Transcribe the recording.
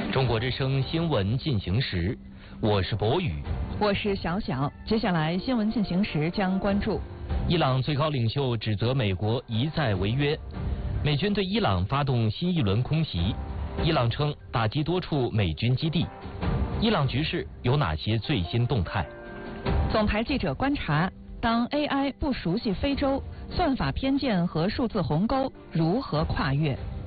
中国之声新闻进行时，我是博宇， 我是小小。接下来新闻进行时将关注： 伊朗最高领袖指责美国一再违约，美军对伊朗发动新一轮空袭，伊朗称打击多处美军基地。伊朗局势有哪些最新动态？ 总台记者观察，当 AI 不熟悉非洲，算法偏见和数字鸿沟如何跨越？